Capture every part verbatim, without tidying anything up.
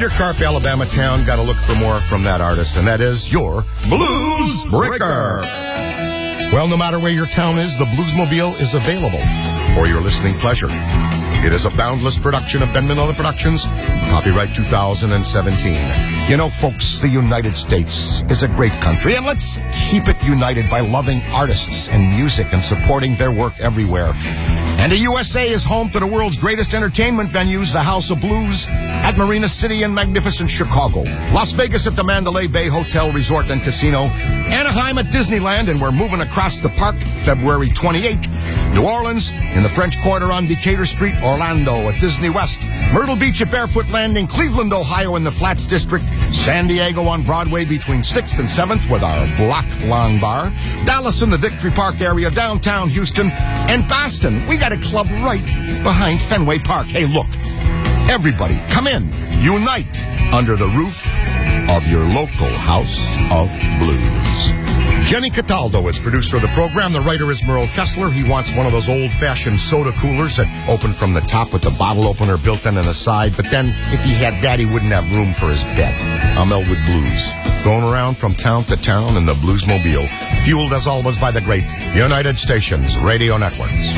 Cedar Carp, Alabama town. Got to look for more from that artist, and that is your Blues Breaker. Well, no matter where your town is, the Bluesmobile is available for your listening pleasure. It is a boundless production of Ben Manila Productions, copyright two thousand seventeen. You know, folks, the United States is a great country, and let's keep it united by loving artists and music and supporting their work everywhere. And the U S A is home to the world's greatest entertainment venues, the House of Blues at Marina City in magnificent Chicago, Las Vegas at the Mandalay Bay Hotel, Resort and Casino, Anaheim at Disneyland, and we're moving across the park February twenty-eighth. New Orleans in the French Quarter on Decatur Street, Orlando at Disney West, Myrtle Beach at Barefoot Landing, Cleveland, Ohio in the Flats District, San Diego on Broadway between sixth and seventh with our Block Lawn Bar, Dallas in the Victory Park area, downtown Houston, and Boston. We got a club right behind Fenway Park. Hey, look, everybody, come in, unite under the roof of your local House of Blues. Jenny Cataldo is producer of the program. The writer is Merle Kessler. He wants one of those old-fashioned soda coolers that open from the top with the bottle opener built in on the side. But then, if he had that, he wouldn't have room for his bed. I'm Elwood Blues, going around from town to town in the Bluesmobile, fueled as always by the great United Stations Radio Networks.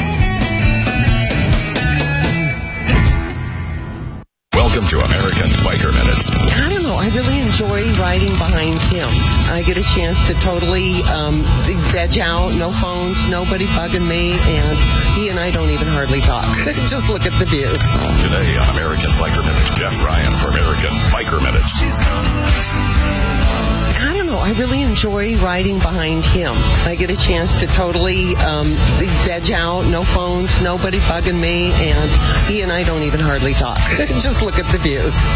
Welcome to American Biker Minute. I don't know. I really enjoy riding behind him. I get a chance to totally um, veg out, no phones, nobody bugging me, and he and I don't even hardly talk. Just look at the views. Today on American Biker Minute, Jeff Ryan for American Biker Minute. I don't know. I really enjoy riding behind him. I get a chance to totally um, veg out, no phones, nobody bugging me, and he and I don't even hardly talk. Just look at the views.